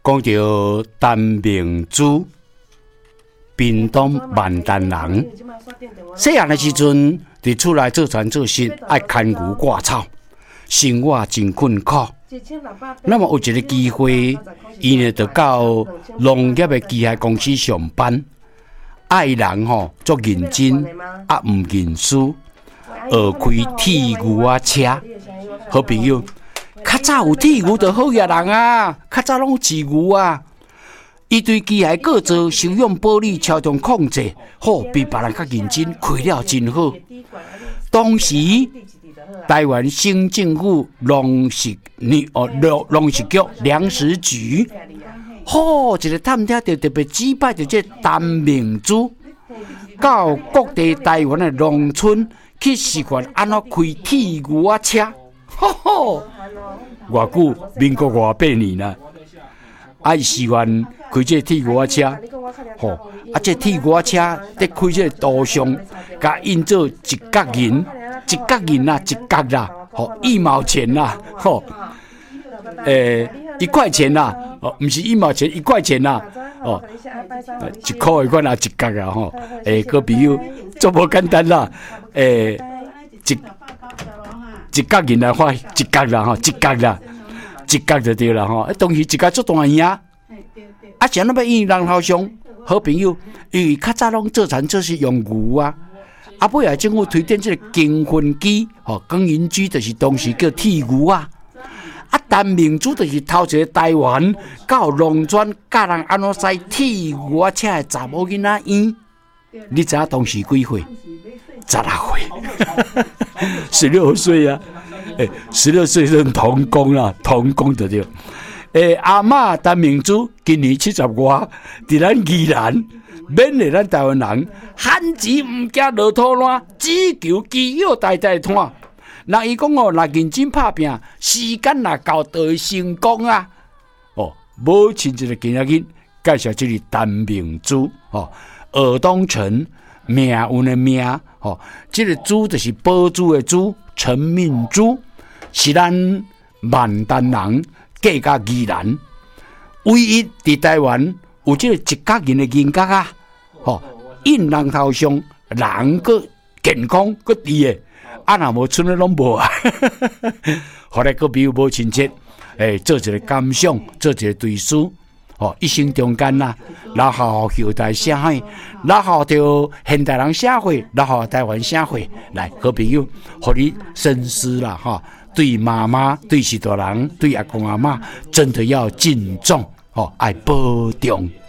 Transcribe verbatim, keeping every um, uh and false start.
讲到陈明珠，屏东万丹人，细汉的时阵，伫厝内做田做事，爱牵牛挂草，生活真困苦。那么有一个机会，伊呢就到农业的机械公司上班。爱人吼做认真，啊唔认输，学开铁牛啊车。好朋友，较早有铁牛就好野人啊，较早拢饲牛啊。伊对机械各做修养保理、超重控制，好比别人较认真，开了真好。当时台湾省政府农食你哦农农食局粮食局，好一个探听就特别指派着这陈明珠，到各地台湾的农村去示范安怎开铁牛啊车，吼吼！偌久民国偌八年啦，啊示范开这铁牛啊车，吼啊这铁牛啊车在开这道上，甲印做一角银。一角银啦，一角啦，吼，一毛钱啦，吼，诶，一块钱啦，哦，唔是一毛钱，一块钱啦，哦，一块一块啦，一角啦，吼，诶，个朋友做无简单啦，诶，一一角银来花，一角啦，吼，一角啦，一角就对啦，吼，当时一角做大银啊，啊，像那么因人头上好朋友，因为较早拢做田做事用牛啊。啊，尾来政府推荐这个耕耘机，吼，耕耘机就是当时叫铁牛啊。啊，陈明珠就是头一个台湾到农村教人安怎驶铁牛啊车的查某囡仔院。你知影当时几岁？十六岁，十六岁啊！诶，十六岁算童工啦，童工就对。诶，阿嬷陈明珠今年七十外，伫咱宜兰。免嚟咱台湾人，汉字唔惊落土烂，只求基友代代传。那伊讲哦，若认真拍拼，时间若到就会成功啊！哦，母亲一个今仔日介绍这个陈明珠哦，尔东城命运的命哦，这个珠就是宝珠的珠，陈明珠是咱万丹人嫁甲宜兰，唯一伫台湾有这个一角银的银角啊！吼，印人头上人个健康个低诶，啊若无村咧拢无啊。后来个比如无亲切，诶，做一个感想，做一个对书，哦，一生中间啦，然后后代社会，然后着现代人社会，然后台湾社会，来好朋友，互你深思啦，哈，对妈妈、对许多人、对阿公阿嬷，真的要敬重，哦，爱保重。